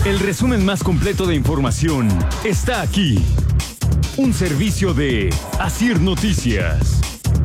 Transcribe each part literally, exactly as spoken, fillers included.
El resumen más completo de información está aquí. Un servicio de Asir Noticias.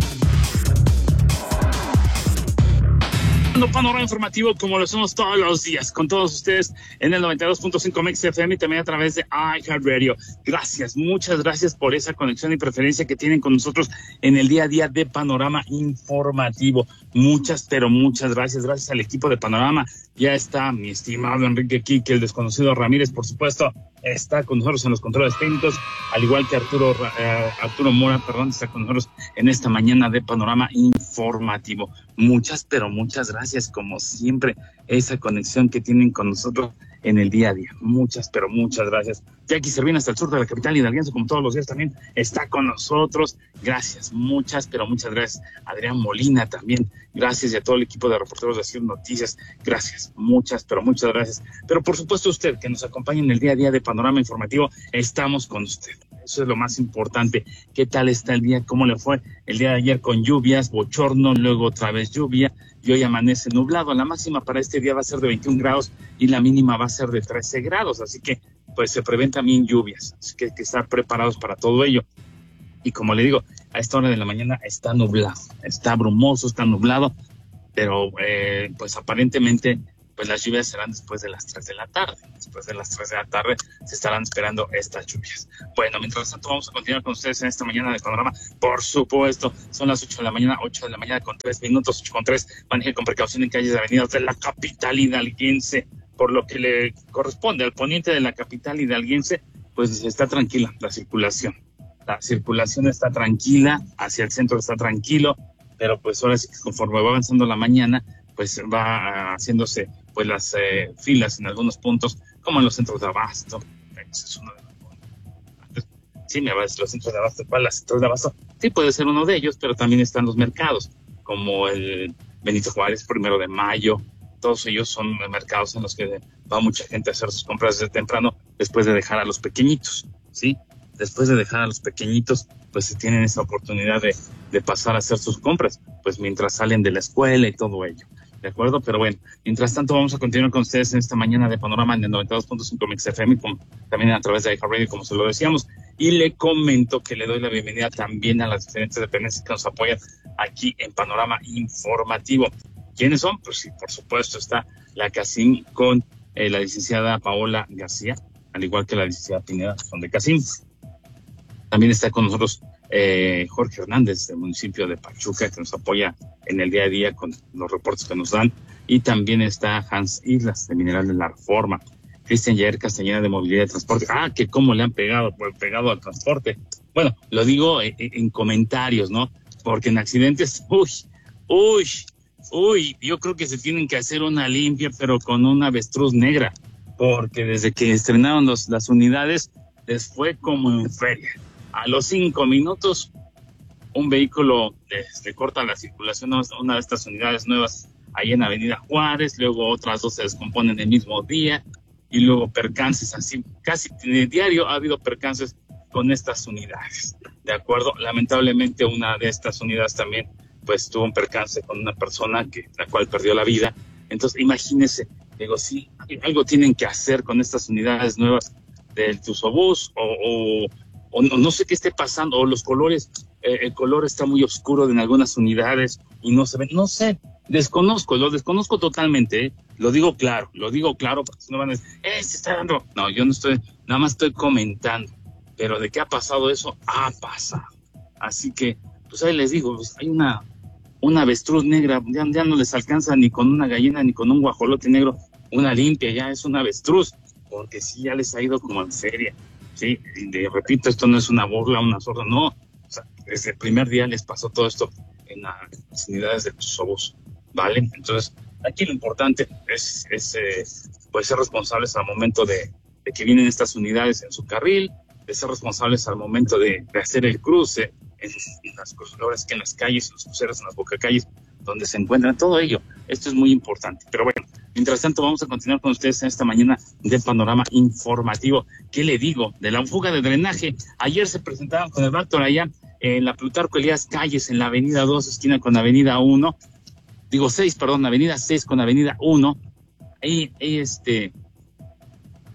Panorama informativo como lo hacemos todos los días con todos ustedes en el noventa y dos punto cinco Mix F M y también a través de iHeartRadio. Gracias, muchas gracias por esa conexión y preferencia que tienen con nosotros en el día a día de Panorama Informativo. Muchas, pero muchas gracias, gracias al equipo de Panorama. Ya está mi estimado Enrique Quique, el desconocido Ramírez, por supuesto, está con nosotros en los controles técnicos, al igual que Arturo eh, Arturo Mora, perdón, está con nosotros en esta mañana de Panorama Informativo. Muchas, pero muchas gracias, como siempre, esa conexión que tienen con nosotros en el día a día. Muchas, pero muchas gracias. Jackie Servina, hasta el sur de la capital hidalguense, como todos los días también, está con nosotros. Gracias, muchas, pero muchas gracias. Adrián Molina también, gracias, y a todo el equipo de reporteros de Asir Noticias, gracias, muchas, pero muchas gracias. Pero por supuesto usted, que nos acompaña en el día a día de Panorama Informativo, estamos con usted. Eso es lo más importante. ¿Qué tal está el día? ¿Cómo le fue el día de ayer con lluvias, bochorno, luego otra vez lluvia y hoy amanece nublado? La máxima para este día va a ser de veintiún grados y la mínima va a ser de trece grados, así que pues se prevén también lluvias, así que hay que estar preparados para todo ello. Y como le digo, a esta hora de la mañana está nublado, está brumoso, está nublado, pero eh, pues aparentemente pues las lluvias serán después de las tres de la tarde. Después de las tres de la tarde se estarán esperando estas lluvias. Bueno, mientras tanto vamos a continuar con ustedes en esta mañana de Panorama. Por supuesto, son las ocho de la mañana, ocho de la mañana con tres minutos, ocho con tres. Maneje con precaución en calles y avenidas de la capital hidalguense. Por lo que le corresponde al poniente de la capital hidalguense, pues está tranquila la circulación. La circulación está tranquila, hacia el centro está tranquilo, pero pues ahora sí que conforme va avanzando la mañana, pues va haciéndose pues las eh, filas en algunos puntos, como en los centros de abasto. Ese es uno de los... Sí, me va a decir los centros de abasto. ¿Cuál? Los centros de abasto. Sí, puede ser uno de ellos, pero también están los mercados, como el Benito Juárez, Primero de Mayo. Todos ellos son mercados en los que va mucha gente a hacer sus compras desde temprano, después de dejar a los pequeñitos, ¿sí? Después de dejar a los pequeñitos, pues se tienen esa oportunidad de, de pasar a hacer sus compras, pues mientras salen de la escuela y todo ello. ¿De acuerdo? Pero bueno, mientras tanto vamos a continuar con ustedes en esta mañana de Panorama en el noventa y dos punto cinco Mix F M, como, también a través de iHeartRadio, como se lo decíamos. Y le comento que le doy la bienvenida también a las diferentes dependencias que nos apoyan aquí en Panorama Informativo. ¿Quiénes son? Pues sí, por supuesto, está la CACIM con eh, la licenciada Paola García, al igual que la licenciada Pineda, son de CACIM. También está con nosotros eh, Jorge Hernández, del municipio de Pachuca, que nos apoya en el día a día con los reportes que nos dan. Y también está Hans Islas, de Mineral de la Reforma. Cristian Yair Castañeda, de Movilidad y Transporte. Ah, que cómo le han pegado, pues, pegado al transporte. Bueno, lo digo en, en comentarios, ¿no? Porque en accidentes, uy, uy, uy, yo creo que se tienen que hacer una limpia, pero con una avestruz negra. Porque desde que estrenaron los, las unidades, les fue como en feria. A los cinco minutos, un vehículo les, le corta la circulación a una de estas unidades nuevas ahí en Avenida Juárez, luego otras dos se descomponen el mismo día, y luego percances así, casi de diario ha habido percances con estas unidades, ¿de acuerdo? Lamentablemente una de estas unidades también, pues tuvo un percance con una persona que la cual perdió la vida. Entonces, imagínense, digo, sí, algo tienen que hacer con estas unidades nuevas del Tusobús, o, o o no, no sé qué esté pasando, o los colores, eh, el color está muy oscuro en algunas unidades y no se ven, no sé, desconozco, lo desconozco totalmente, ¿eh? Lo digo claro, lo digo claro, porque no van a decir, eh, se está dando, no, yo no estoy, nada más estoy comentando, pero de qué ha pasado eso, ha pasado, así que, pues ahí les digo, pues hay una, una avestruz negra, ya, ya no les alcanza ni con una gallina, ni con un guajolote negro, una limpia, ya es una avestruz, porque sí, ya les ha ido como en serie. Sí, de, repito, esto no es una burla, una sorda, no. O sea, desde el primer día les pasó todo esto en las unidades de Tusobús, ¿vale? Entonces, aquí lo importante es, es eh, pues ser responsables al momento de, de que vienen estas unidades en su carril, de ser responsables al momento de, de hacer el cruce, en, en las cruzadoras que en las calles, en los cruceros, en las bocacalles, donde se encuentran, todo ello. Esto es muy importante. Pero bueno, mientras tanto vamos a continuar con ustedes en esta mañana de Panorama Informativo. ¿Qué le digo? De la fuga de drenaje. Ayer se presentaban con el Bactor allá en la Plutarco Elías Calles, en la Avenida dos, esquina con Avenida uno. Digo seis, perdón, Avenida seis con Avenida uno. Ahí, ahí este...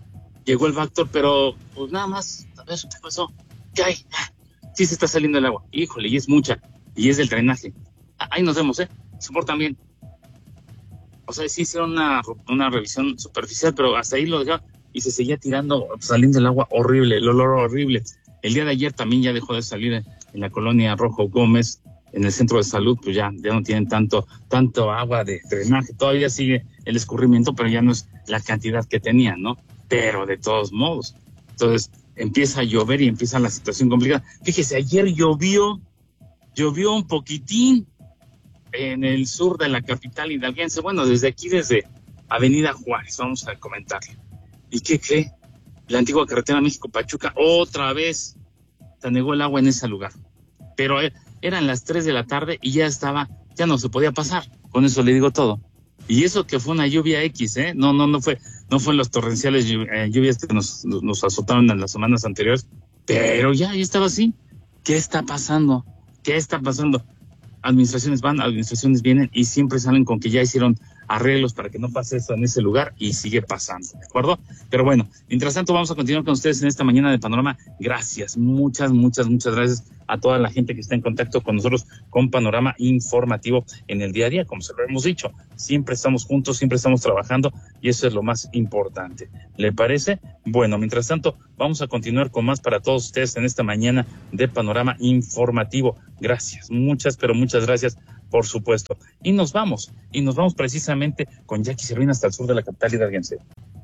llegó el Bactor, pero pues nada más, a ver, ¿qué pasó? ¿Qué hay? Sí se está saliendo el agua. Híjole, y es mucha, y es del drenaje. Ahí nos vemos, ¿eh? Se portan bien. O sea, sí hicieron una, una revisión superficial, pero hasta ahí lo dejaron y se seguía tirando, saliendo el agua horrible, el olor horrible. El día de ayer también ya dejó de salir en, en la colonia Rojo Gómez, en el centro de salud, pues ya, ya no tienen tanto, tanto agua de drenaje. Todavía sigue el escurrimiento, pero ya no es la cantidad que tenían, ¿no? Pero de todos modos. Entonces empieza a llover y empieza la situación complicada. Fíjese, ayer llovió, llovió un poquitín en el sur de la capital hidalguense. Bueno, desde aquí, desde Avenida Juárez, vamos a comentarle. ¿Y qué cree? La antigua carretera México-Pachuca, otra vez se anegó el agua en ese lugar. Pero eran las tres de la tarde y ya estaba, ya no se podía pasar. Con eso le digo todo. Y eso que fue una lluvia X, ¿eh? No, no, no fue, no fue las torrenciales lluvias que nos, nos azotaron en las semanas anteriores. Pero ya, ya estaba así. ¿Qué está pasando? ¿Qué está pasando? Administraciones van, administraciones vienen y siempre salen con que ya hicieron arreglos para que no pase eso en ese lugar y sigue pasando, ¿de acuerdo? Pero bueno, mientras tanto vamos a continuar con ustedes en esta mañana de Panorama. Gracias, muchas, muchas, muchas gracias a toda la gente que está en contacto con nosotros con Panorama Informativo en el día a día. Como se lo hemos dicho, siempre estamos juntos, siempre estamos trabajando y eso es lo más importante. ¿Le parece? Bueno, mientras tanto, vamos a continuar con más para todos ustedes en esta mañana de Panorama Informativo. Gracias, muchas, pero muchas gracias, por supuesto. Y nos vamos, y nos vamos precisamente con Jackie Servín hasta el sur de la capital hidalguense.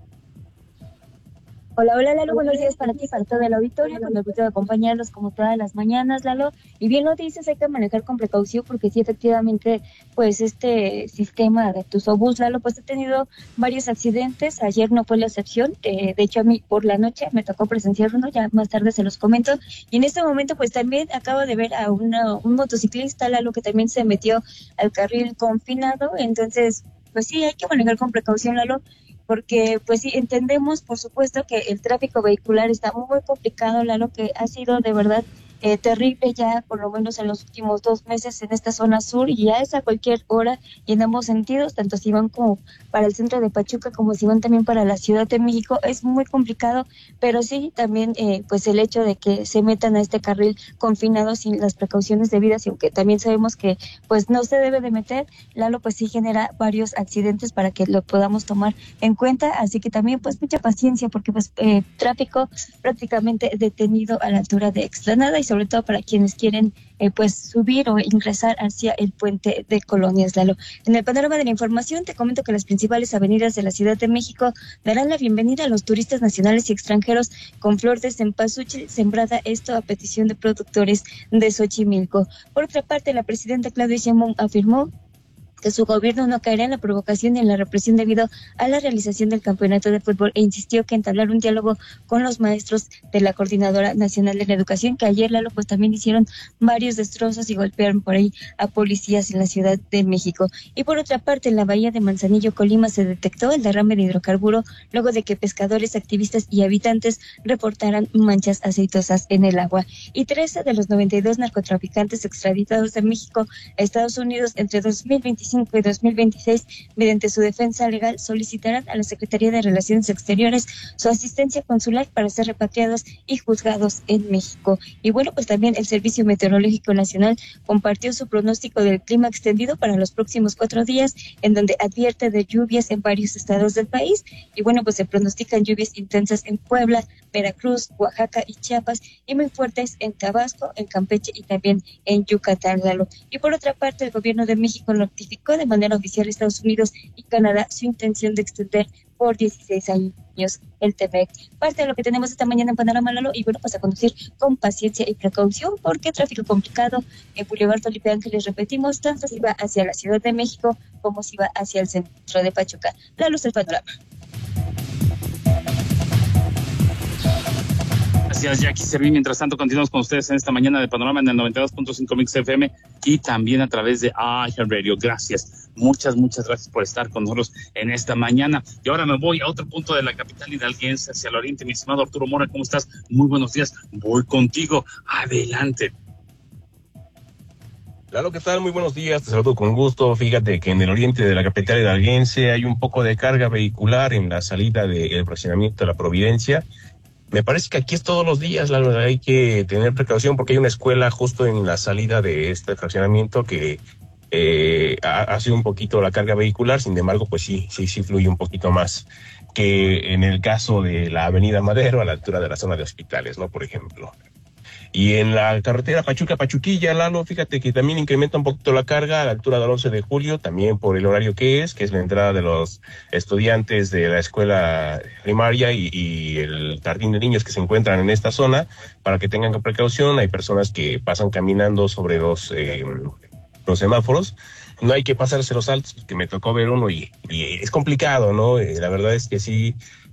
Hola, hola Lalo, buenos días para ti, para todo el auditorio, con el gusto de acompañarlos como todas las mañanas, Lalo. Y bien lo dices, hay que manejar con precaución porque sí, efectivamente, pues este sistema de Tusobús, Lalo, pues ha tenido varios accidentes, ayer no fue la excepción, eh, de hecho a mí por la noche me tocó presenciar uno, ya más tarde se los comento, y en este momento pues también acabo de ver a una, un motociclista, Lalo, que también se metió al carril confinado, entonces pues sí, hay que manejar con precaución, Lalo, porque pues sí, entendemos por supuesto que el tráfico vehicular está muy, muy complicado, Lalo, que ha sido de verdad eh, terrible ya por lo menos en los últimos dos meses en esta zona sur, y ya es a cualquier hora y en ambos sentidos, tanto si van como para el centro de Pachuca como si van también para la Ciudad de México, es muy complicado, pero sí también eh, pues el hecho de que se metan a este carril confinado sin las precauciones debidas, y aunque también sabemos que pues no se debe de meter, Lalo, pues sí genera varios accidentes para que lo podamos tomar en cuenta, así que también pues mucha paciencia porque pues eh, tráfico prácticamente detenido a la altura de Explanada y sobre todo para quienes quieren eh, pues subir o ingresar hacia el puente de Colonias, Lalo. En el panorama de la información te comento que las principales avenidas de la Ciudad de México darán la bienvenida a los turistas nacionales y extranjeros con flor de cempasúchil sembrada, esto a petición de productores de Xochimilco. Por otra parte, la presidenta Claudia Sheinbaum afirmó que su gobierno no caerá en la provocación ni en la represión debido a la realización del campeonato de fútbol, e insistió que entablar un diálogo con los maestros de la Coordinadora Nacional de la Educación, que ayer, Lalo, pues también hicieron varios destrozos y golpearon por ahí a policías en la Ciudad de México. Y por otra parte, en la bahía de Manzanillo, Colima, se detectó el derrame de hidrocarburo luego de que pescadores, activistas y habitantes reportaran manchas aceitosas en el agua. Y trece de los noventa y dos narcotraficantes extraditados de México a Estados Unidos entre dos mil veinticinco y dos mil veintiséis, mediante su defensa legal, solicitarán a la Secretaría de Relaciones Exteriores su asistencia consular para ser repatriados y juzgados en México. Y bueno, pues también el Servicio Meteorológico Nacional compartió su pronóstico del clima extendido para los próximos cuatro días, en donde advierte de lluvias en varios estados del país. Y bueno, pues se pronostican lluvias intensas en Puebla, Veracruz, Oaxaca y Chiapas, y muy fuertes en Tabasco, en Campeche y también en Yucatán, Lalo. Y por otra parte, el gobierno de México notificó de manera oficial a Estados Unidos y Canadá su intención de extender por dieciséis años el T M E C. Parte de lo que tenemos esta mañana en Panorama, Lalo, y bueno, pues a conducir con paciencia y precaución porque tráfico complicado en Boulevard Felipe Ángeles, repetimos, tanto si va hacia la Ciudad de México como si va hacia el centro de Pachuca. La luz del panorama. Gracias, Jackie Servín. Mientras tanto, continuamos con ustedes en esta mañana de Panorama en el noventa y dos punto cinco Mix F M y también a través de iHeartRadio. Gracias, muchas, muchas gracias por estar con nosotros en esta mañana. Y ahora me voy a otro punto de la capital hidalguense, hacia el oriente. Mi estimado Arturo Mora, ¿cómo estás? Muy buenos días. Voy contigo. Adelante. Claro, ¿qué tal? Muy buenos días, te saludo con gusto. Fíjate que en el oriente de la capital hidalguense hay un poco de carga vehicular en la salida del fraccionamiento de la Providencia. Me parece que aquí es todos los días, la verdad, hay que tener precaución porque hay una escuela justo en la salida de este fraccionamiento que eh, hace un poquito la carga vehicular, sin embargo, pues sí, sí, sí fluye un poquito más que en el caso de la avenida Madero, a la altura de la zona de hospitales, ¿no? Por ejemplo. Y en la carretera Pachuca-Pachuquilla, Lalo, fíjate que también incrementa un poquito la carga a la altura del once de julio, también por el horario que es, que es la entrada de los estudiantes de la escuela primaria y, y el jardín de niños que se encuentran en esta zona, para que tengan precaución. Hay personas que pasan caminando sobre los, eh, los semáforos. No hay que pasarse los altos, que me tocó ver uno y, y es complicado, ¿no? Eh, la verdad es que sí.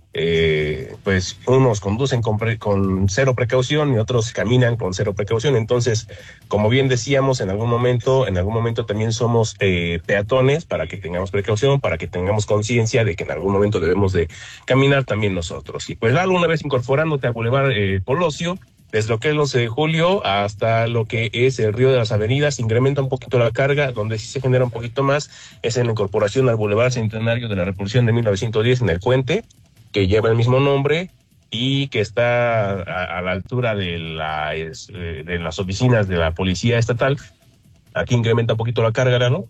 Eh, pues unos conducen con, pre, con cero precaución y otros caminan con cero precaución. Entonces, como bien decíamos, en algún momento, en algún momento también somos eh, peatones, para que tengamos precaución, para que tengamos conciencia de que en algún momento debemos de caminar también nosotros. Y pues Lalo, una vez incorporándote a Boulevard eh, Colosio, desde lo que es el once de julio hasta lo que es el Río de las Avenidas, incrementa un poquito la carga. Donde sí se genera un poquito más es en la incorporación al Boulevard Centenario de la Revolución de mil novecientos diez en el puente, que lleva el mismo nombre y que está a, a la altura de, la, es, de las oficinas de la Policía Estatal. Aquí incrementa un poquito la carga, ¿no?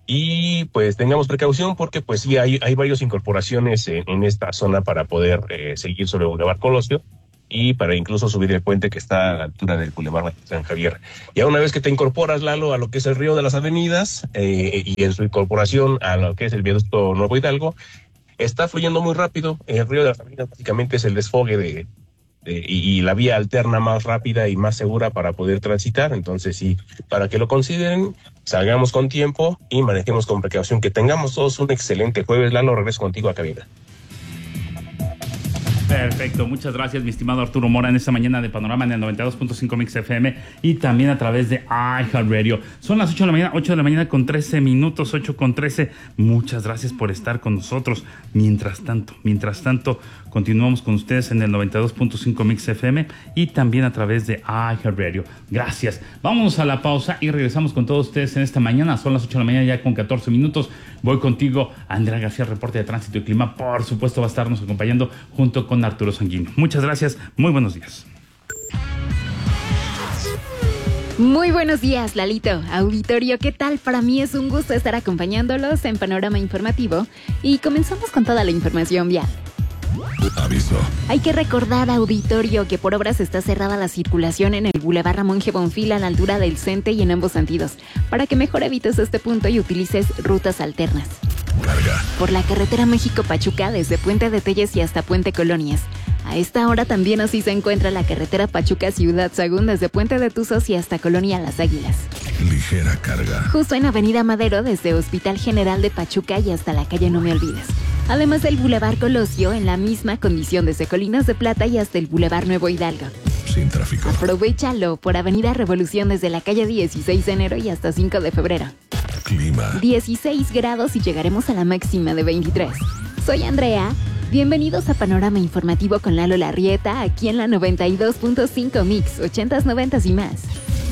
Y pues tengamos precaución porque pues sí hay, hay varias incorporaciones en, en esta zona para poder eh, seguir sobre el Boulevard Colosio y para incluso subir el puente que está a la altura del Boulevard San Javier. Ya una vez que te incorporas, Lalo, a lo que es el Río de las Avenidas eh, y en su incorporación a lo que es el viaducto Nuevo Hidalgo, está fluyendo muy rápido. El Río de las Avenidas básicamente es el desfogue de, de y, y la vía alterna más rápida y más segura para poder transitar. Entonces sí, para que lo consideren, salgamos con tiempo y manejemos con precaución. Que tengamos todos un excelente jueves. Lalo, regreso contigo a cabina. Perfecto, muchas gracias, mi estimado Arturo Mora, en esta mañana de Panorama en el noventa y dos punto cinco Mix F M y también a través de iHeartRadio. Son las ocho de la mañana, ocho de la mañana con trece minutos, ocho con trece. Muchas gracias por estar con nosotros. Mientras tanto, mientras tanto, continuamos con ustedes en el noventa y dos punto cinco Mix F M y también a través de iHeartRadio. Gracias. Vámonos a la pausa y regresamos con todos ustedes en esta mañana. Son las ocho de la mañana ya con catorce minutos. Voy contigo, Andrea García, reporte de tránsito y clima. Por supuesto va a estarnos acompañando junto con Arturo Sanguino. Muchas gracias, muy buenos días. Muy buenos días, Lalito. Auditorio, ¿qué tal? Para mí es un gusto estar acompañándolos en Panorama Informativo y comenzamos con toda la información vial. Aviso. Hay que recordar, auditorio, que por obras está cerrada la circulación en el Boulevard Ramón G. Bonfil a la altura del CENTE y en ambos sentidos, para que mejor evites este punto y utilices rutas alternas. Carga. Por la carretera México-Pachuca, desde Puente de Telles y hasta Puente Colonias. A esta hora también así se encuentra la carretera Pachuca-Ciudad Sagún, desde Puente de Tuzos y hasta Colonia Las Águilas. Ligera carga. Justo en Avenida Madero, desde Hospital General de Pachuca y hasta la calle No Me Olvides. Además del Boulevard Colosio, en la misma condición desde Colinas de Plata y hasta el Boulevard Nuevo Hidalgo. Sin tráfico. Aprovechalo por Avenida Revolución desde la calle dieciséis de enero y hasta cinco de febrero. Clima. dieciséis grados y llegaremos a la máxima de veintitrés. Soy Andrea. Bienvenidos a Panorama Informativo con Lalo Larrieta, aquí en la noventa y dos punto cinco Mix, ochentas, noventas y más.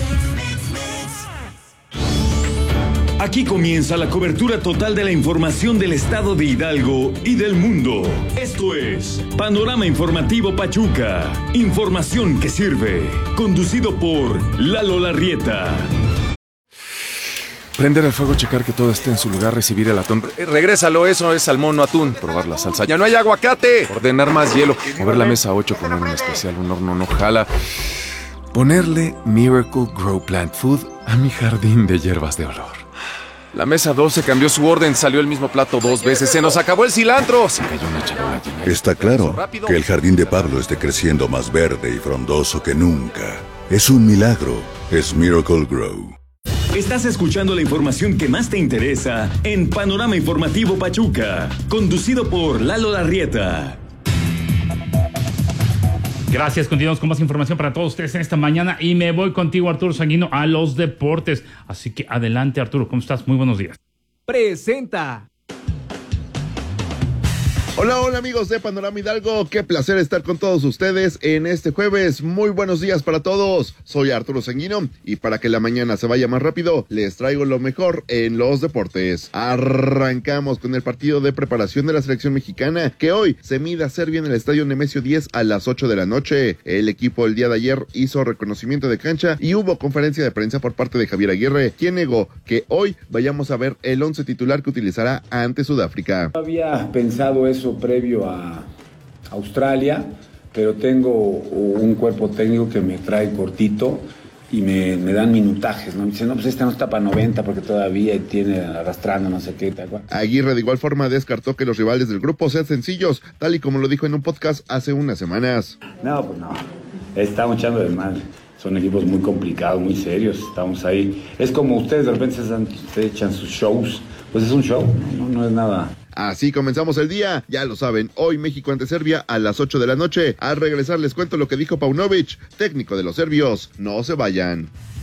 Aquí comienza la cobertura total de la información del estado de Hidalgo y del mundo. Esto es Panorama Informativo Pachuca. Información que sirve. Conducido por Lalo Larrieta. Prender el fuego, checar que todo esté en su lugar, recibir el atún. Eh, regrésalo, eso es salmón, no atún. Probar la salsa. ¡Ya no hay aguacate! Ordenar más hielo. Mover la mesa ocho, poner un especial, un horno no jala. Ponerle Miracle Grow Plant Food a mi jardín de hierbas de olor. La mesa doce cambió su orden, salió el mismo plato dos veces. ¡Se nos acabó el cilantro! Se cayó una charola llena. Está claro que el jardín de Pablo esté creciendo más verde y frondoso que nunca. Es un milagro. Es Miracle Grow. Estás escuchando la información que más te interesa en Panorama Informativo Pachuca, conducido por Lalo Larrieta. Gracias, continuamos con más información para todos ustedes en esta mañana y me voy contigo, Arturo Sanguino, a los deportes. Así que adelante, Arturo, ¿cómo estás? Muy buenos días. Presenta Hola, hola amigos de Panorama Hidalgo, qué placer estar con todos ustedes en este jueves. Muy buenos días para todos, soy Arturo Sanguino y para que la mañana se vaya más rápido, les traigo lo mejor en los deportes. Arrancamos con el partido de preparación de la selección mexicana, que hoy se mide a Serbia en el Estadio Nemesio diez a las ocho de la noche. El equipo el día de ayer hizo reconocimiento de cancha y hubo conferencia de prensa por parte de Javier Aguirre, quien negó que hoy vayamos a ver el once titular que utilizará ante Sudáfrica. No había pensado eso previo a Australia, pero tengo un cuerpo técnico que me trae cortito y me, me dan minutajes, ¿no? Me dicen, no, pues este no está para noventa porque todavía tiene arrastrando no sé qué. ¿Te acuerdas? Aguirre de igual forma descartó que los rivales del grupo sean sencillos, tal y como lo dijo en un podcast hace unas semanas. No, pues no, estamos echando de mal. Son equipos muy complicados, muy serios, estamos ahí. Es como ustedes de repente se, dan, se echan sus shows, pues es un show, no, no es nada. Así comenzamos el día, ya lo saben, hoy México ante Serbia a las ocho de la noche. Al regresar les cuento lo que dijo Paunovic, técnico de los serbios. No se vayan.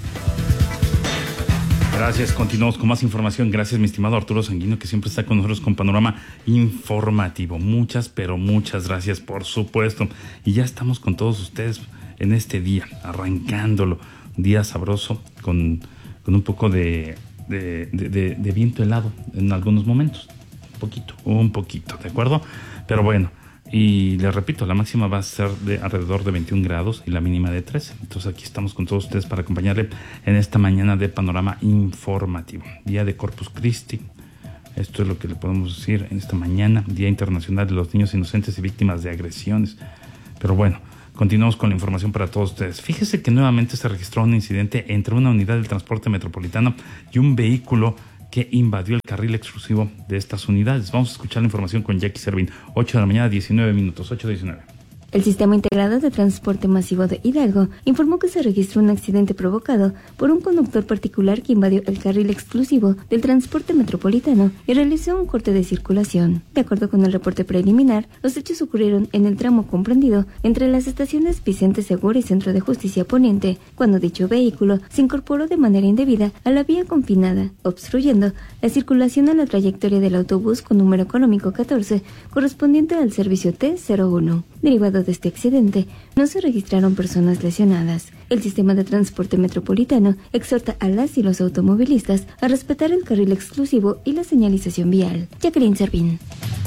Gracias, continuamos con más información. Gracias, mi estimado Arturo Sanguino, que siempre está con nosotros con Panorama Informativo. Muchas, pero muchas gracias, por supuesto. Y ya estamos con todos ustedes en este día, arrancándolo. Día sabroso, con, con un poco de, de, de, de, de viento helado en algunos momentos. Un poquito, un poquito, ¿de acuerdo? Pero bueno, y les repito, la máxima va a ser de alrededor de veintiún grados y la mínima de trece. Entonces aquí estamos con todos ustedes para acompañarle en esta mañana de Panorama Informativo. Día de Corpus Christi. Esto es lo que le podemos decir en esta mañana. Día Internacional de los Niños Inocentes y Víctimas de Agresiones. Pero bueno, continuamos con la información para todos ustedes. Fíjese que nuevamente se registró un incidente entre una unidad del transporte metropolitano y un vehículo que invadió el carril exclusivo de estas unidades. Vamos a escuchar la información con Jackie Servín. ocho de la mañana, diecinueve minutos, ocho diecinueve. El Sistema Integrado de Transporte Masivo de Hidalgo informó que se registró un accidente provocado por un conductor particular que invadió el carril exclusivo del transporte metropolitano y realizó un corte de circulación. De acuerdo con el reporte preliminar, los hechos ocurrieron en el tramo comprendido entre las estaciones Vicente Segura y Centro de Justicia Poniente, cuando dicho vehículo se incorporó de manera indebida a la vía confinada, obstruyendo la circulación a la trayectoria del autobús con número económico catorce, correspondiente al servicio T cero uno. Derivado de este accidente, no se registraron personas lesionadas. El sistema de transporte metropolitano exhorta a las y los automovilistas a respetar el carril exclusivo y la señalización vial. Jacqueline Servín.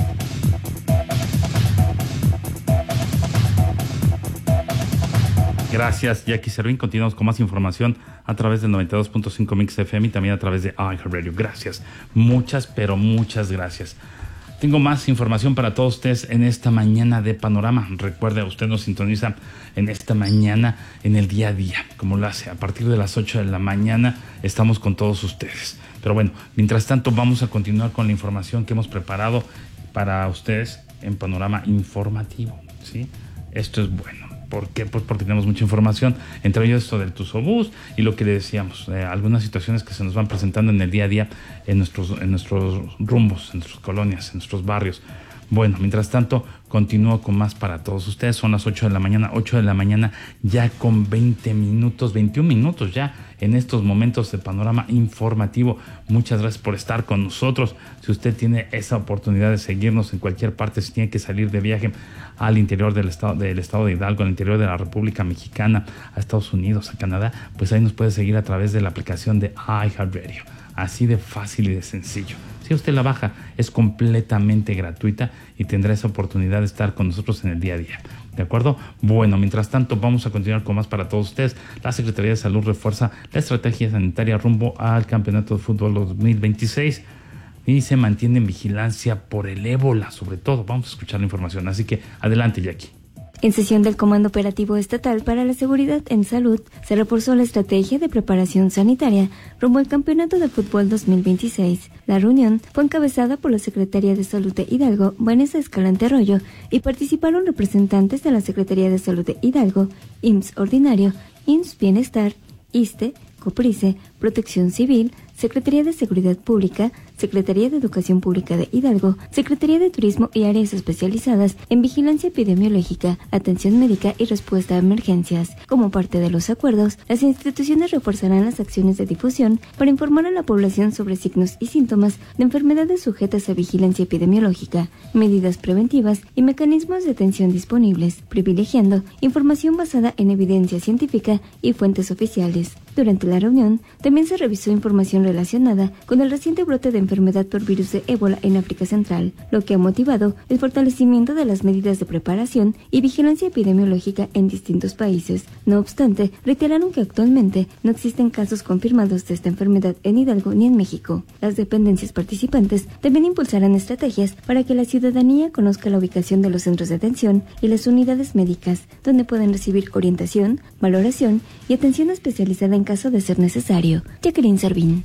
Gracias, Jackie Servín. Continuamos con más información a través del noventa y dos punto cinco Mix F M y también a través de iHeartRadio. Gracias, muchas, pero muchas gracias. Tengo más información para todos ustedes en esta mañana de Panorama. Recuerde, usted nos sintoniza en esta mañana, en el día a día, como lo hace. A partir de las ocho de la mañana estamos con todos ustedes. Pero bueno, mientras tanto vamos a continuar con la información que hemos preparado para ustedes en Panorama Informativo, ¿sí? Esto es bueno. ¿Por qué? Pues porque tenemos mucha información, entre ellos esto del Tusobús y lo que le decíamos, eh, algunas situaciones que se nos van presentando en el día a día en nuestros, en nuestros rumbos, en nuestras colonias, en nuestros barrios. Bueno, mientras tanto, continúo con más para todos ustedes. Son las ocho de la mañana, ocho de la mañana, ya con veinte minutos, veintiún minutos ya en estos momentos de Panorama Informativo. Muchas gracias por estar con nosotros. Si usted tiene esa oportunidad de seguirnos en cualquier parte, si tiene que salir de viaje al interior del estado, del estado de Hidalgo, al interior de la República Mexicana, a Estados Unidos, a Canadá, pues ahí nos puede seguir a través de la aplicación de iHeartRadio. Así de fácil y de sencillo. Si usted la baja, es completamente gratuita y tendrá esa oportunidad de estar con nosotros en el día a día. ¿De acuerdo? Bueno, mientras tanto, vamos a continuar con más para todos ustedes. La Secretaría de Salud refuerza la estrategia sanitaria rumbo al Campeonato de Fútbol dos mil veintiséis y se mantiene en vigilancia por el ébola, sobre todo. Vamos a escuchar la información. Así que adelante, Jackie. En sesión del Comando Operativo Estatal para la Seguridad en Salud, se reforzó la estrategia de preparación sanitaria rumbo al Campeonato de Fútbol dos mil veintiséis. La reunión fue encabezada por la Secretaría de Salud de Hidalgo, Vanessa Escalante Arroyo, y participaron representantes de la Secretaría de Salud de Hidalgo, I M S S Ordinario, I M S S Bienestar, ISSSTE, COPRISE, Protección Civil, Secretaría de Seguridad Pública, Secretaría de Educación Pública de Hidalgo, Secretaría de Turismo y áreas especializadas en vigilancia epidemiológica, atención médica y respuesta a emergencias. Como parte de los acuerdos, las instituciones reforzarán las acciones de difusión para informar a la población sobre signos y síntomas de enfermedades sujetas a vigilancia epidemiológica, medidas preventivas y mecanismos de atención disponibles, privilegiando información basada en evidencia científica y fuentes oficiales. Durante la reunión, también se revisó información relacionada con el reciente brote de enfermedad por virus de ébola en África Central, lo que ha motivado el fortalecimiento de las medidas de preparación y vigilancia epidemiológica en distintos países. No obstante, reiteraron que actualmente no existen casos confirmados de esta enfermedad en Hidalgo ni en México. Las dependencias participantes también impulsarán estrategias para que la ciudadanía conozca la ubicación de los centros de atención y las unidades médicas, donde pueden recibir orientación, valoración y atención especializada en caso de ser necesario. Jacqueline Servín.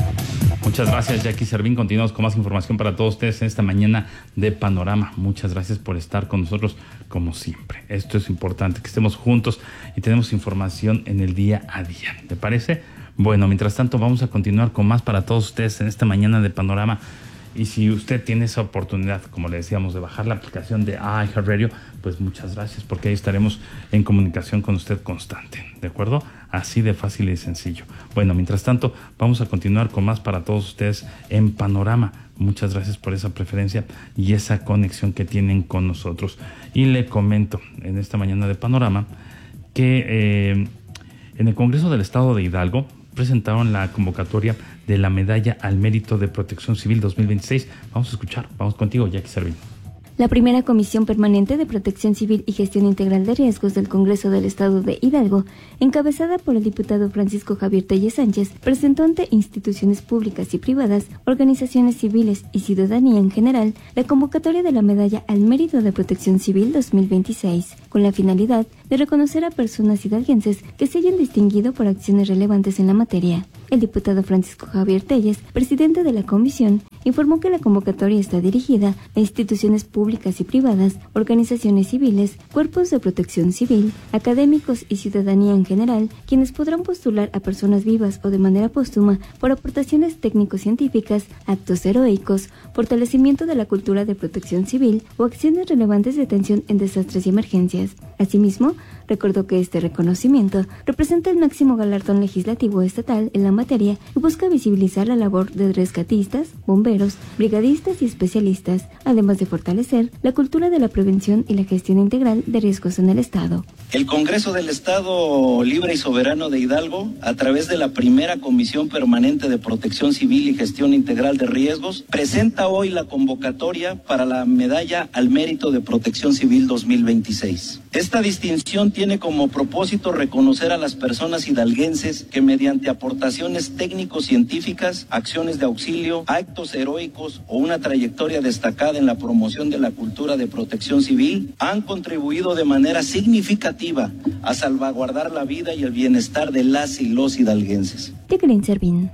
Muchas gracias, Jackie Servín. Continuamos con más información para todos ustedes en esta mañana de Panorama. Muchas gracias por estar con nosotros como siempre. Esto es importante, que estemos juntos y tenemos información en el día a día. ¿Te parece? Bueno, mientras tanto vamos a continuar con más para todos ustedes en esta mañana de Panorama. Y si usted tiene esa oportunidad, como le decíamos, de bajar la aplicación de iHeartRadio, pues muchas gracias, porque ahí estaremos en comunicación con usted constante, ¿de acuerdo? Así de fácil y sencillo. Bueno, mientras tanto, vamos a continuar con más para todos ustedes en Panorama. Muchas gracias por esa preferencia y esa conexión que tienen con nosotros. Y le comento en esta mañana de Panorama que eh, en el Congreso del Estado de Hidalgo presentaron la convocatoria de la Medalla al Mérito de Protección Civil dos mil veintiséis. Vamos a escuchar, vamos contigo, Jackie Servín. La primera Comisión Permanente de Protección Civil y Gestión Integral de Riesgos del Congreso del Estado de Hidalgo, encabezada por el diputado Francisco Javier Telles Sánchez, presentó ante instituciones públicas y privadas, organizaciones civiles y ciudadanía en general, la convocatoria de la Medalla al Mérito de Protección Civil dos mil veintiséis, con la finalidad de reconocer a personas hidalguenses que se hayan distinguido por acciones relevantes en la materia. El diputado Francisco Javier Telles, presidente de la comisión, informó que la convocatoria está dirigida a instituciones públicas y privadas, organizaciones civiles, cuerpos de protección civil, académicos y ciudadanía en general, quienes podrán postular a personas vivas o de manera póstuma por aportaciones técnico-científicas, actos heroicos, fortalecimiento de la cultura de protección civil o acciones relevantes de atención en desastres y emergencias. Asimismo, recordó que este reconocimiento representa el máximo galardón legislativo estatal en la materia y busca visibilizar la labor de rescatistas, bomberos, brigadistas y especialistas, además de fortalecer la cultura de la prevención y la gestión integral de riesgos en el Estado. El Congreso del Estado Libre y Soberano de Hidalgo, a través de la primera Comisión Permanente de Protección Civil y Gestión Integral de Riesgos, presenta hoy la convocatoria para la Medalla al Mérito de Protección Civil dos mil veintiséis. Esta distinción tiene como propósito reconocer a las personas hidalguenses que mediante aportaciones técnico-científicas, acciones de auxilio, actos heroicos o una trayectoria destacada en la promoción de la cultura de protección civil han contribuido de manera significativa a salvaguardar la vida y el bienestar de las y los hidalguenses. Jacqueline Servín.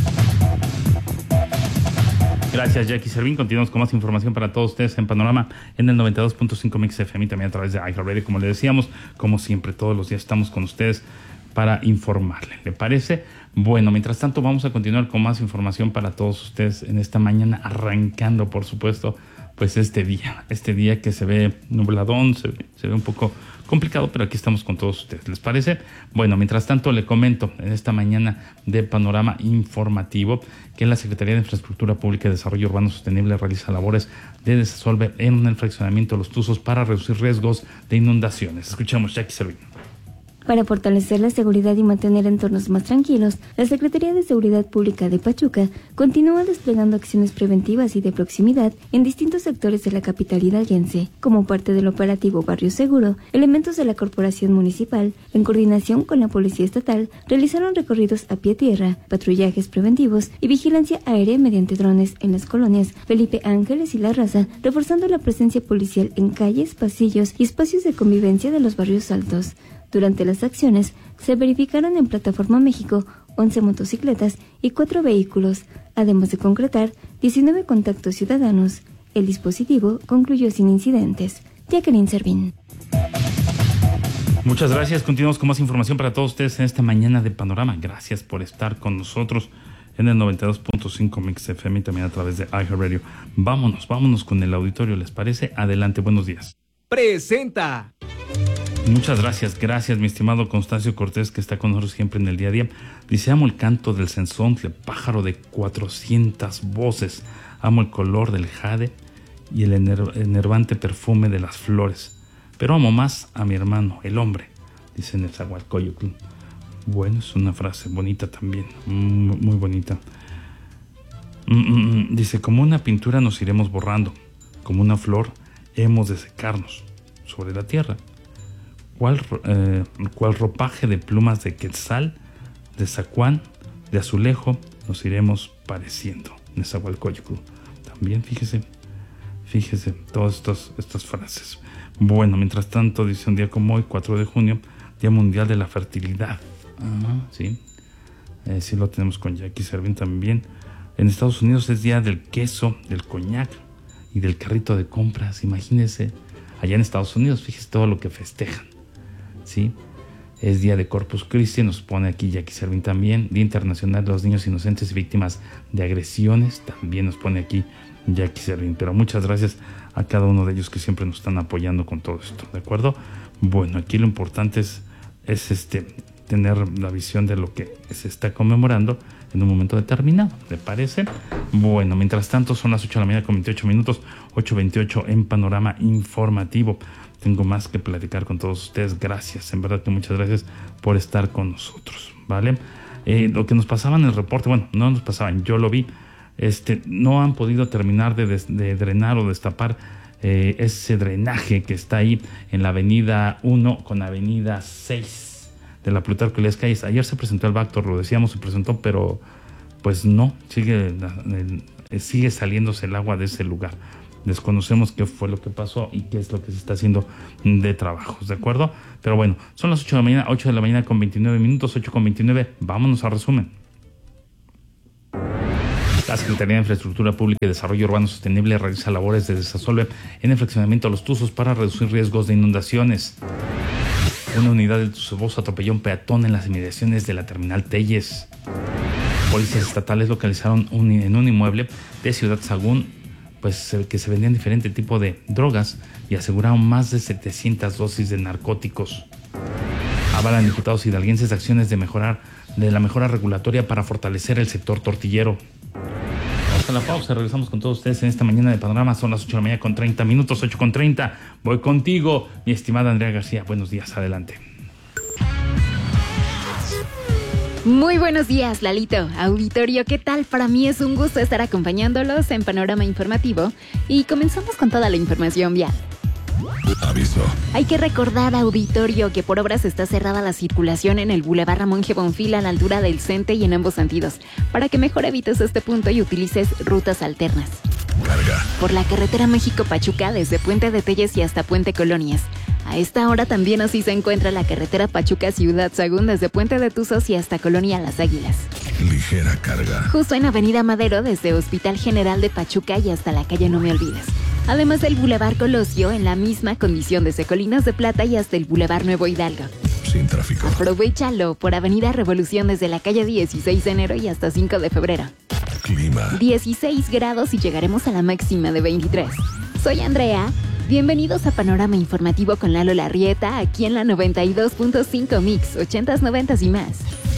Gracias, Jackie Servín. Continuamos con más información para todos ustedes en Panorama en el noventa y dos punto cinco Mix F M y también a través de iHeartRadio. Como le decíamos, como siempre, todos los días estamos con ustedes para informarle. ¿Le parece? Bueno, mientras tanto vamos a continuar con más información para todos ustedes en esta mañana, arrancando, por supuesto, pues este día. Este día que se ve nubladón, se ve, se ve un poco complicado, pero aquí estamos con todos ustedes. ¿Les parece? Bueno, mientras tanto le comento en esta mañana de Panorama Informativo que la Secretaría de Infraestructura Pública y Desarrollo Urbano Sostenible realiza labores de desasolve en el fraccionamiento de Los Tuzos para reducir riesgos de inundaciones. Escuchamos, Jackie Servín. Para fortalecer la seguridad y mantener entornos más tranquilos, la Secretaría de Seguridad Pública de Pachuca continúa desplegando acciones preventivas y de proximidad en distintos sectores de la capital hidalguense. Como parte del operativo Barrio Seguro, elementos de la Corporación Municipal, en coordinación con la Policía Estatal, realizaron recorridos a pie tierra, patrullajes preventivos y vigilancia aérea mediante drones en las colonias Felipe Ángeles y La Raza, reforzando la presencia policial en calles, pasillos y espacios de convivencia de los barrios altos. Durante las acciones, se verificaron en Plataforma México once motocicletas y cuatro vehículos, además de concretar diecinueve contactos ciudadanos. El dispositivo concluyó sin incidentes. Jacqueline Servín. Muchas gracias. Continuamos con más información para todos ustedes en esta mañana de Panorama. Gracias por estar con nosotros. en el noventa y dos punto cinco Mix F M y también a través de iHeartRadio. Vámonos, vámonos con el auditorio, ¿les parece? Adelante, buenos días. Presenta. Muchas gracias, gracias mi estimado Constancio Cortés, que está con nosotros siempre en el día a día. Dice, amo el canto del cenzontle, pájaro de cuatrocientas voces. Amo el color del jade y el ener- enervante perfume de las flores. Pero amo más a mi hermano, el hombre, dice Nezahualcóyotl. Bueno, es una frase bonita también, muy, muy bonita. Mm-mm, dice, como una pintura nos iremos borrando, como una flor hemos de secarnos sobre la tierra. ¿Cuál, eh, cuál ropaje de plumas de quetzal, de zacuán, de azulejo nos iremos pareciendo? Nezahualcóyotl. También fíjese, fíjese todas estas, estas frases. Bueno, mientras tanto, dice un día como hoy, cuatro de junio, Día Mundial de la Fertilidad. Ah, sí, eh, sí lo tenemos con Jackie Servín también. En Estados Unidos es día del queso, del coñac y del carrito de compras. Imagínense, allá en Estados Unidos, fíjese todo lo que festejan. Sí, es día de Corpus Christi, nos pone aquí Jackie Servín también. Día Internacional de los Niños Inocentes y Víctimas de Agresiones, también nos pone aquí Jackie Servín. Pero muchas gracias a cada uno de ellos que siempre nos están apoyando con todo esto, ¿de acuerdo? Bueno, aquí lo importante es, es este, tener la visión de lo que se está conmemorando en un momento determinado, ¿le parece? Bueno, mientras tanto son las ocho de la mañana con veintiocho minutos, ocho veintiocho en Panorama Informativo. Tengo más que platicar con todos ustedes. Gracias, en verdad que muchas gracias por estar con nosotros, ¿vale? Eh, lo que nos pasaba en el reporte, bueno, no nos pasaban, yo lo vi, este, no han podido terminar de, des, de drenar o destapar eh, ese drenaje que está ahí en la avenida uno con avenida seis de la Plutarco Elías Calles. Ayer se presentó el Bactor, lo decíamos, se presentó, pero pues no, sigue, eh, sigue saliéndose el agua de ese lugar. Desconocemos qué fue lo que pasó y qué es lo que se está haciendo de trabajos, ¿de acuerdo? Pero bueno, son las ocho de la mañana, ocho de la mañana con veintinueve minutos, ocho con veintinueve. Vámonos a resumen. La Secretaría de Infraestructura Pública y Desarrollo Urbano Sostenible realiza labores de desasolve en el fraccionamiento de Los Tuzos para reducir riesgos de inundaciones. Una unidad del Tuzoboso atropelló a un peatón en las inmediaciones de la terminal Telles. Policías estatales localizaron un, en un inmueble de Ciudad Sagún pues que se vendían diferente tipo de drogas y aseguraron más de setecientas dosis de narcóticos. Avalan diputados hidalguenses acciones de mejorar de la mejora regulatoria para fortalecer el sector tortillero. Vamos a la pausa, regresamos con todos ustedes en esta mañana de Panorama. Son las ocho de la mañana con treinta minutos, ocho con treinta. Voy contigo, mi estimada Andrea García. Buenos días, adelante. Muy buenos días, Lalito. Auditorio, ¿qué tal? Para mí es un gusto estar acompañándolos en Panorama Informativo y comenzamos con toda la información vial. Aviso. Hay que recordar, auditorio, que por obras está cerrada la circulación en el Boulevard Ramón G. Bonfil a la altura del Cente y en ambos sentidos, para que mejor evites este punto y utilices rutas alternas. Carga. Por la carretera México-Pachuca, desde Puente de Telles y hasta Puente Colonias. A esta hora también así se encuentra la carretera Pachuca-Ciudad Sagún desde Puente de Tuzos y hasta Colonia Las Águilas. Ligera carga. Justo en Avenida Madero desde Hospital General de Pachuca y hasta la calle No Me Olvides. Además del Boulevard Colosio en la misma condición desde Colinas de Plata y hasta el Boulevard Nuevo Hidalgo. Sin tráfico. Aprovéchalo por Avenida Revolución desde la calle dieciséis de enero y hasta cinco de febrero. Clima. dieciséis grados y llegaremos a la máxima de veintitrés. Soy Andrea. Bienvenidos a Panorama Informativo con Lalo Larrieta, aquí en la noventa y dos punto cinco Mix, ochentas, noventas y más.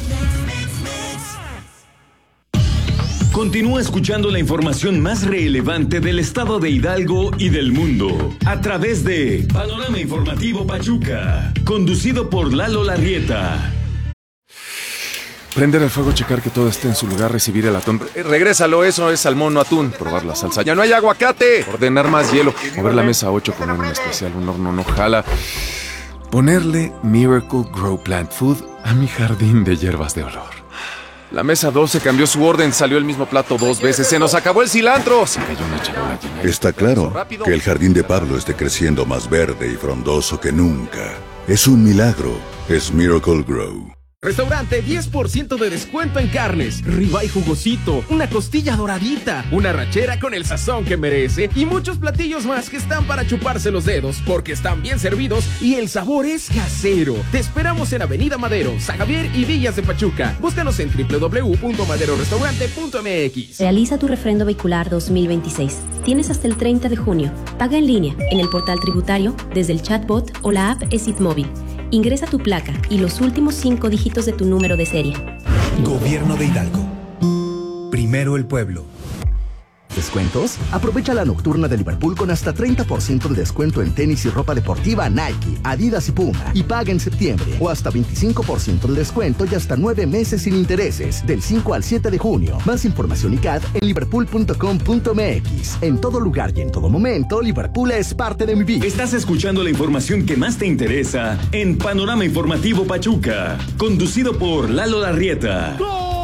Continúa escuchando la información más relevante del estado de Hidalgo y del mundo a través de Panorama Informativo Pachuca, conducido por Lalo Larrieta. Prender el fuego, checar que todo esté en su lugar, recibir el atún. Eh, regrésalo, eso es salmón, no atún. Probar la salsa. ¡Ya no hay aguacate! Ordenar más hielo. Mover la mesa ocho, poner un especial, un horno no jala. Ponerle Miracle Grow Plant Food a mi jardín de hierbas de olor. La mesa doce cambió su orden, salió el mismo plato dos veces. ¡Se nos acabó el cilantro! Se cayó una charola llena. Está claro que el jardín de Pablo esté creciendo más verde y frondoso que nunca. Es un milagro. Es Miracle Grow. Restaurante diez por ciento de descuento en carnes, ribeye jugosito, una costilla doradita, una rachera con el sazón que merece y muchos platillos más que están para chuparse los dedos porque están bien servidos y el sabor es casero. Te esperamos en Avenida Madero, San Javier y Villas de Pachuca. Búscanos en doble u doble u doble u punto madero restaurante punto m x. Realiza tu refrendo vehicular dos mil veintiséis. Tienes hasta el treinta de junio. Paga en línea, en el portal tributario, desde el chatbot o la app ESIT Móvil. Ingresa tu placa y los últimos cinco dígitos de tu número de serie. Gobierno de Hidalgo. Primero el pueblo. ¿Descuentos? Aprovecha la nocturna de Liverpool con hasta treinta por ciento de descuento en tenis y ropa deportiva Nike, Adidas y Puma. Y paga en septiembre. O hasta veinticinco por ciento de descuento y hasta nueve meses sin intereses. Del cinco al siete de junio. Más información y C A D en liverpool punto com punto m x. En todo lugar y en todo momento, Liverpool es parte de mi vida. Estás escuchando la información que más te interesa en Panorama Informativo Pachuca. Conducido por Lalo Larrieta.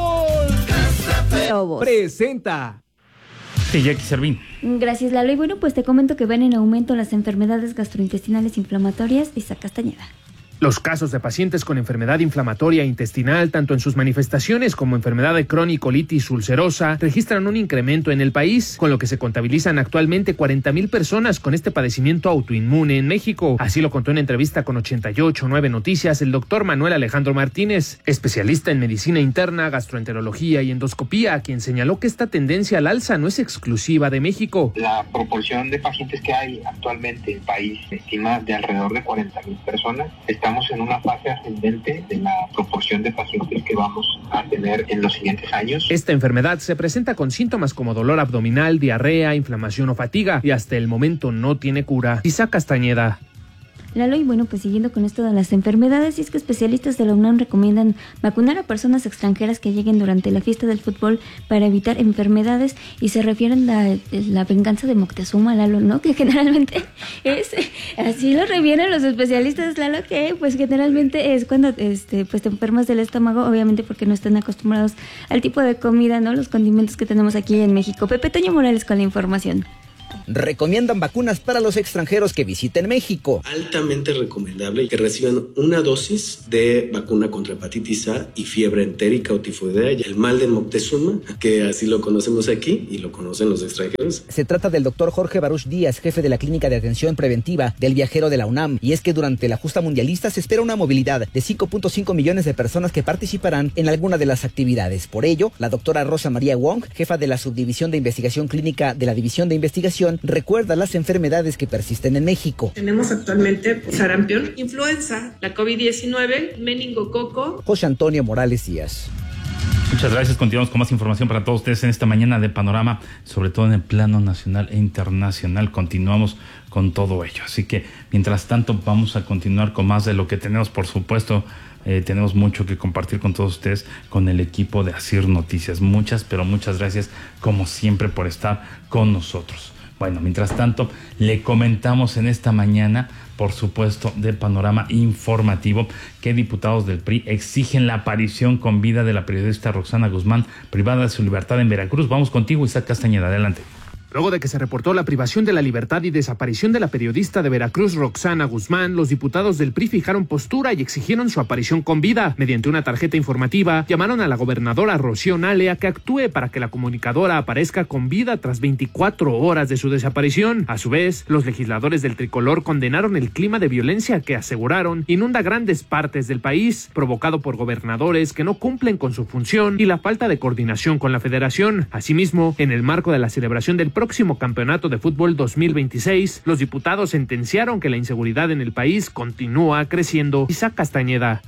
¡Gol! Presenta. Sí, Jackie Servín. Gracias, Lalo. Y bueno, pues te comento que van en aumento las enfermedades gastrointestinales inflamatorias. Isaac Castañeda. Los casos de pacientes con enfermedad inflamatoria intestinal, tanto en sus manifestaciones como enfermedad de crónico-colitis ulcerosa, registran un incremento en el país, con lo que se contabilizan actualmente cuarenta mil personas con este padecimiento autoinmune en México. Así lo contó en entrevista con ochenta y ocho punto nueve Noticias el doctor Manuel Alejandro Martínez, especialista en medicina interna, gastroenterología y endoscopía, quien señaló que esta tendencia al alza no es exclusiva de México. La proporción de pacientes que hay actualmente en el país se estima de alrededor de cuarenta mil personas. Está Estamos en una fase ascendente de la proporción de pacientes que vamos a tener en los siguientes años. Esta enfermedad se presenta con síntomas como dolor abdominal, diarrea, inflamación o fatiga y hasta el momento no tiene cura. Isaac Castañeda. Lalo, y bueno, pues siguiendo con esto de las enfermedades, y es que especialistas de la UNAM recomiendan vacunar a personas extranjeras que lleguen durante la fiesta del fútbol para evitar enfermedades, y se refieren a la, la venganza de Moctezuma, Lalo, ¿no? Que generalmente es, así lo refieren los especialistas, Lalo, que pues generalmente es cuando este pues te enfermas del estómago, obviamente porque no están acostumbrados al tipo de comida, ¿no? Los condimentos que tenemos aquí en México. Pepe Toño Morales con la información. Recomiendan vacunas para los extranjeros que visiten México. Altamente recomendable que reciban una dosis de vacuna contra hepatitis A y fiebre entérica o tifoidea, y el mal de Moctezuma, que así lo conocemos aquí y lo conocen los extranjeros. Se trata del doctor Jorge Baruch Díaz, jefe de la Clínica de Atención Preventiva del Viajero de la UNAM, y es que durante la justa mundialista se espera una movilidad de cinco punto cinco millones de personas que participarán en alguna de las actividades. Por ello, la doctora Rosa María Wong, jefa de la Subdivisión de Investigación Clínica de la División de Investigación, recuerda las enfermedades que persisten en México. Tenemos actualmente sarampión, influenza, la COVID diecinueve, meningococo. José Antonio Morales Díaz. Muchas gracias. Continuamos con más información para todos ustedes en esta mañana de Panorama, sobre todo en el plano nacional e internacional. Continuamos con todo ello. Así que, mientras tanto, vamos a continuar con más de lo que tenemos, por supuesto. Eh, tenemos mucho que compartir con todos ustedes, con el equipo de Asir Noticias. Muchas, pero muchas gracias, como siempre, por estar con nosotros. Bueno, mientras tanto, le comentamos en esta mañana, por supuesto, de Panorama Informativo, que diputados del P R I exigen la aparición con vida de la periodista Roxana Guzmán, privada de su libertad en Veracruz. Vamos contigo, Isaac Castañeda, adelante. Luego de que se reportó la privación de la libertad y desaparición de la periodista de Veracruz Roxana Guzmán, los diputados del P R I fijaron postura y exigieron su aparición con vida. Mediante una tarjeta informativa, llamaron a la gobernadora Rocío Nale a que actúe para que la comunicadora aparezca con vida tras veinticuatro horas de su desaparición. A su vez, los legisladores del tricolor condenaron el clima de violencia que aseguraron inunda grandes partes del país, provocado por gobernadores que no cumplen con su función y la falta de coordinación con la federación. Asimismo, en el marco de la celebración del próximo campeonato de fútbol dos mil veintiséis, los diputados sentenciaron que la inseguridad en el país continúa creciendo. Isaac Castañeda.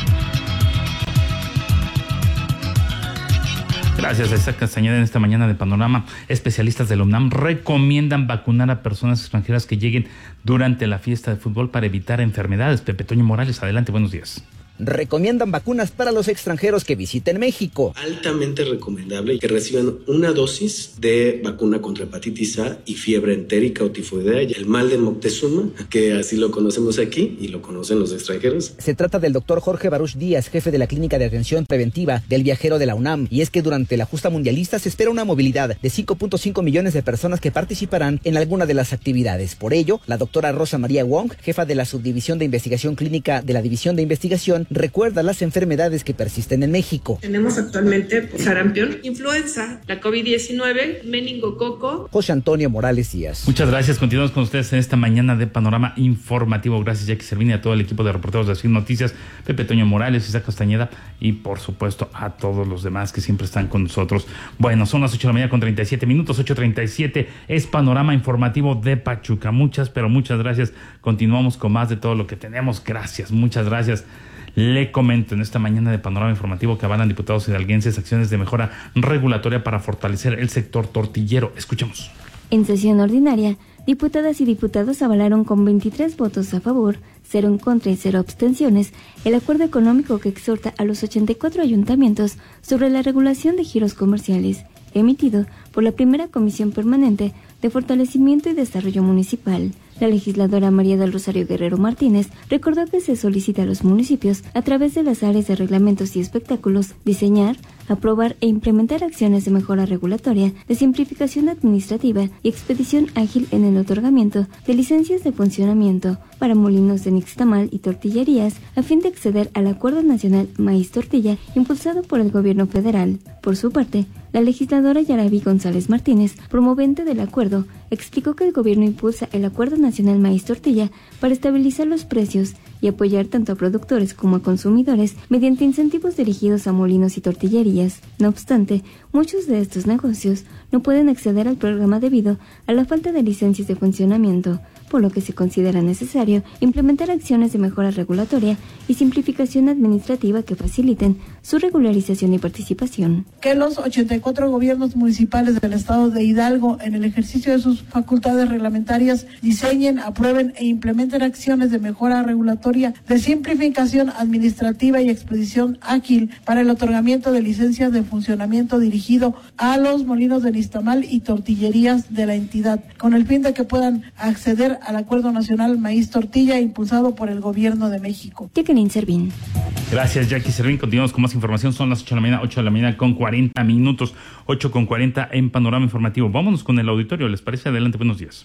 Gracias, Isaac Castañeda. En esta mañana de Panorama, especialistas de la UNAM recomiendan vacunar a personas extranjeras que lleguen durante la fiesta de fútbol para evitar enfermedades. Pepe Toño Morales, adelante, buenos días. Recomiendan vacunas para los extranjeros que visiten México. Altamente recomendable que reciban una dosis de vacuna contra hepatitis A y fiebre entérica o tifoidea, y el mal de Moctezuma, que así lo conocemos aquí y lo conocen los extranjeros. Se trata del doctor Jorge Baruch Díaz, jefe de la Clínica de Atención Preventiva del Viajero de la UNAM, y es que durante la justa mundialista se espera una movilidad de cinco punto cinco millones de personas que participarán en alguna de las actividades. Por ello, la doctora Rosa María Wong, jefa de la Subdivisión de Investigación Clínica de la División de Investigación, recuerda las enfermedades que persisten en México. Tenemos actualmente sarampión, influenza, la COVID diecinueve, meningococo. José Antonio Morales Díaz. Muchas gracias. Continuamos con ustedes en esta mañana de Panorama Informativo. Gracias, Jackie Servini, a todo el equipo de reporteros de Asir Noticias, Pepe Toño Morales, Isaac Castañeda y, por supuesto, a todos los demás que siempre están con nosotros. Bueno, son las ocho de la mañana con treinta y siete minutos, ocho treinta y siete. Es Panorama Informativo de Pachuca. Muchas, pero muchas gracias. Continuamos con más de todo lo que tenemos. Gracias, muchas gracias. Le comento en esta mañana de Panorama Informativo que avalan diputados hidalguenses acciones de mejora regulatoria para fortalecer el sector tortillero. Escuchemos. En sesión ordinaria, diputadas y diputados avalaron con veintitrés votos a favor, cero en contra y cero abstenciones el acuerdo económico que exhorta a los ochenta y cuatro ayuntamientos sobre la regulación de giros comerciales, emitido por la primera Comisión Permanente de Fortalecimiento y Desarrollo Municipal. La legisladora María del Rosario Guerrero Martínez recordó que se solicita a los municipios, a través de las áreas de reglamentos y espectáculos, diseñar, aprobar e implementar acciones de mejora regulatoria, de simplificación administrativa y expedición ágil en el otorgamiento de licencias de funcionamiento para molinos de nixtamal y tortillerías, a fin de acceder al Acuerdo Nacional Maíz Tortilla impulsado por el Gobierno Federal. Por su parte, la legisladora Yaraví González Martínez, promovente del acuerdo, explicó que el gobierno impulsa el Acuerdo Nacional Maíz Tortilla para estabilizar los precios y apoyar tanto a productores como a consumidores mediante incentivos dirigidos a molinos y tortillerías. No obstante, muchos de estos negocios no pueden acceder al programa debido a la falta de licencias de funcionamiento, por lo que se considera necesario implementar acciones de mejora regulatoria y simplificación administrativa que faciliten su regularización y participación. Que los ochenta y cuatro gobiernos municipales del estado de Hidalgo, en el ejercicio de sus facultades reglamentarias, diseñen, aprueben e implementen acciones de mejora regulatoria, de simplificación administrativa y expedición ágil para el otorgamiento de licencias de funcionamiento dirigido a los molinos de nixtamal y tortillerías de la entidad, con el fin de que puedan acceder al Acuerdo Nacional Maíz Tortilla impulsado por el Gobierno de México. Jacqueline Servín. Gracias, Jackie Servín. Continuamos con más información. Son las ocho de la mañana, ocho de la mañana con cuarenta minutos, ocho con cuarenta en Panorama Informativo. Vámonos con el auditorio, ¿les parece? Adelante, buenos días.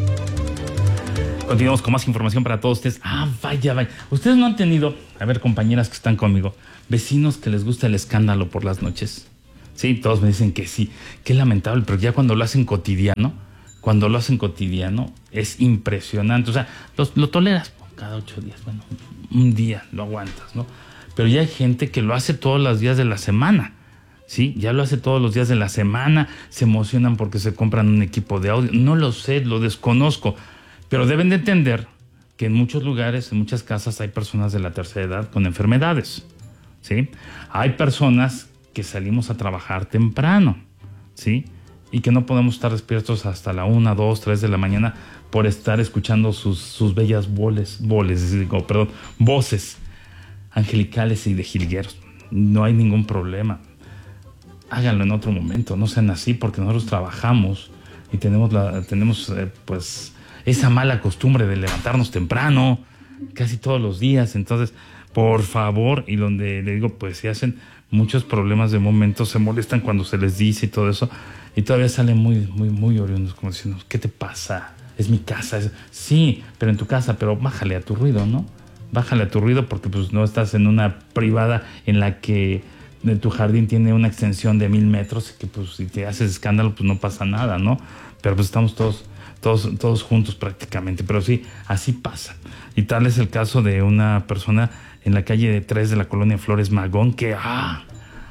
Continuamos con más información para todos ustedes. Ah, vaya, vaya. Ustedes no han tenido, a ver, compañeras que están conmigo, vecinos que les gusta el escándalo por las noches. Sí, todos me dicen que sí. Qué lamentable, pero ya cuando lo hacen cotidiano, cuando lo hacen cotidiano, es impresionante. O sea, lo, lo toleras cada ocho días. Bueno, un día lo aguantas, ¿no? Pero ya hay gente que lo hace todos los días de la semana. Sí, ya lo hace todos los días de la semana. Se emocionan porque se compran un equipo de audio. No lo sé, lo desconozco. Pero deben de entender que en muchos lugares, en muchas casas, hay personas de la tercera edad con enfermedades. ¿Sí? Hay personas que salimos a trabajar temprano. ¿Sí? Y que no podemos estar despiertos hasta la una, dos, tres de la mañana por estar escuchando sus, sus bellas voles, voles, digo, perdón, voces angelicales y de jilgueros. No hay ningún problema. Háganlo en otro momento, no sean así, porque nosotros trabajamos y tenemos, la, tenemos eh, pues, esa mala costumbre de levantarnos temprano, casi todos los días. Entonces, por favor, y donde le digo, pues se hacen muchos problemas de momento, se molestan cuando se les dice y todo eso, y todavía salen muy, muy, muy oriundos, como diciendo, ¿qué te pasa? Es mi casa. Es... Sí, pero en tu casa, pero bájale a tu ruido, ¿no? Bájale a tu ruido porque pues no estás en una privada en la que de tu jardín tiene una extensión de mil metros y que pues si te haces escándalo pues no pasa nada, ¿no? Pero pues estamos todos, todos, todos juntos prácticamente, pero sí, así pasa. Y tal es el caso de una persona en la calle tres de la colonia Flores Magón que, ah,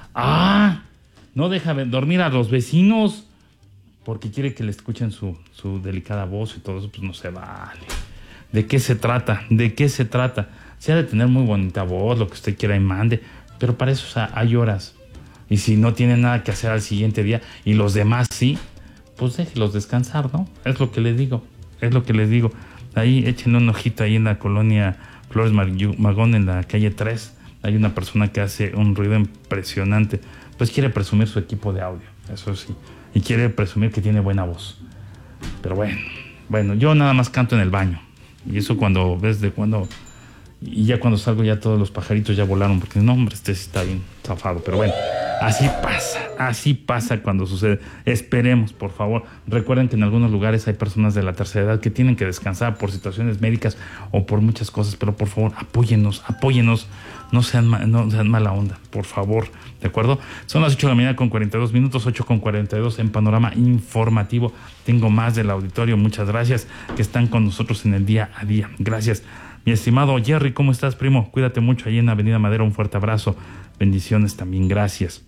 ah, no deja dormir a los vecinos porque quiere que le escuchen su, su delicada voz y todo eso, pues no se vale. ¿De qué se trata? ¿De qué se trata? Se ha de tener muy bonita voz, lo que usted quiera y mande, pero para eso, o sea, hay horas. Y si no tiene nada que hacer al siguiente día y los demás sí, pues déjelos descansar, ¿no? Es lo que les digo, es lo que les digo. Ahí échenle un ojito ahí en la colonia Flores Magón, en la calle tres. Hay una persona que hace un ruido impresionante. Pues quiere presumir su equipo de audio, eso sí. Y quiere presumir que tiene buena voz. Pero bueno, bueno, yo nada más canto en el baño. Y eso cuando ves de cuando... Y ya cuando salgo ya todos los pajaritos ya volaron. Porque no, hombre, este sí está bien zafado. Pero bueno, Así pasa, así pasa cuando sucede. Esperemos, por favor. Recuerden que en algunos lugares hay personas de la tercera edad que tienen que descansar por situaciones médicas o por muchas cosas, pero por favor, apóyennos, apóyennos. No sean, no sean mala onda, por favor, ¿de acuerdo? Son las ocho de la mañana con cuarenta y dos minutos, ocho con cuarenta y dos en Panorama Informativo. Tengo más del auditorio, muchas gracias que están con nosotros en el día a día. Gracias. Mi estimado Jerry, ¿cómo estás, primo? Cuídate mucho ahí en Avenida Madera, un fuerte abrazo. Bendiciones también, gracias.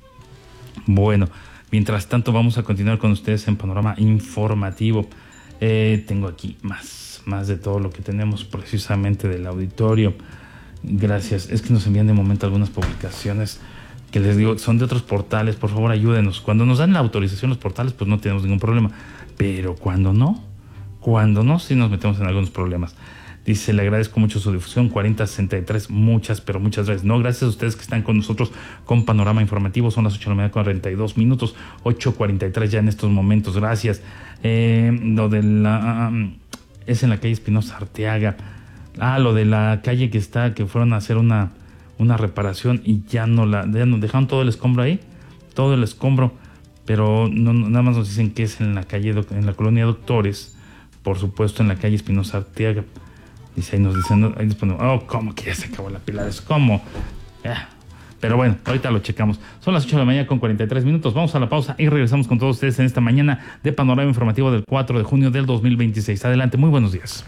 Bueno, mientras tanto vamos a continuar con ustedes en Panorama Informativo. Eh, tengo aquí más, más de todo lo que tenemos precisamente del auditorio. Gracias. Es que nos envían de momento algunas publicaciones que les digo, son de otros portales. Por favor, ayúdenos. Cuando nos dan la autorización los portales, pues no tenemos ningún problema. Pero cuando no, cuando no, sí nos metemos en algunos problemas. Dice, le agradezco mucho su difusión, cuarenta sesenta y tres, muchas, pero muchas gracias. No, gracias a ustedes que están con nosotros con Panorama Informativo. Son las ocho de la mañana con cuarenta y dos minutos, ocho cuarenta y tres ya en estos momentos. Gracias. Eh, lo de la... Um, es en la calle Espinosa Arteaga. Ah, lo de la calle que está, que fueron a hacer una, una reparación y ya no la... Ya nos dejaron todo el escombro ahí, todo el escombro, pero no, no, nada más nos dicen que es en la calle, en la colonia Doctores, por supuesto en la calle Espinosa Arteaga. Dice, ahí nos dicen, ahí nos ponemos, oh, ¿cómo que ya se acabó la pila de eso? ¿Cómo? Yeah. Pero bueno, ahorita lo checamos. Son las ocho de la mañana con cuarenta y tres minutos. Vamos a la pausa y regresamos con todos ustedes en esta mañana de Panorama Informativo del cuatro de junio del dos mil veintiséis. Adelante, muy buenos días.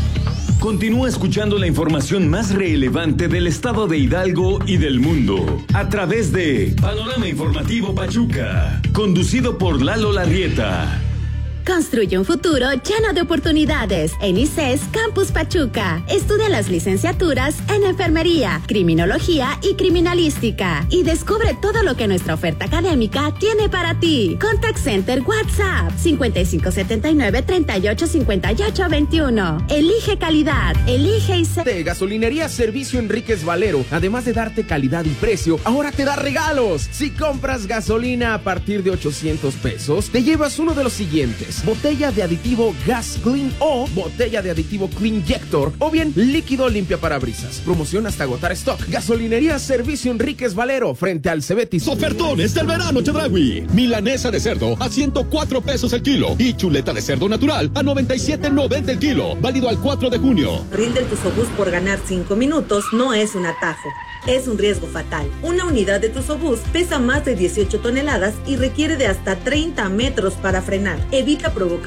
Continúa escuchando la información más relevante del estado de Hidalgo y del mundo a través de Panorama Informativo Pachuca, conducido por Lalo Larrieta. Construye un futuro lleno de oportunidades en I C E S Campus Pachuca. Estudia las licenciaturas en Enfermería, Criminología y Criminalística y descubre todo lo que nuestra oferta académica tiene para ti. Contact Center WhatsApp cincuenta y cinco setenta y nueve treinta y ocho cincuenta y ocho veintiuno. Elige calidad, elige I C E S. De Gasolinería Servicio Enríquez Valero, además de darte calidad y precio, ahora te da regalos. Si compras gasolina a partir de ochocientos pesos, te llevas uno de los siguientes: botella de aditivo Gas Clean o botella de aditivo Cleanjector, o bien líquido limpia parabrisas. Promoción hasta agotar stock. Gasolinería Servicio Enríquez Valero, frente al Cebetis. Ofertones del verano Chedraui. Milanesa de cerdo a ciento cuatro pesos el kilo y chuleta de cerdo natural a noventa y siete noventa el kilo. Válido al cuatro de junio. Rinde el Tusobús por ganar cinco minutos no es un atajo. Es un riesgo fatal. Una unidad de Tusobús pesa más de dieciocho toneladas y requiere de hasta treinta metros para frenar. Evita provocar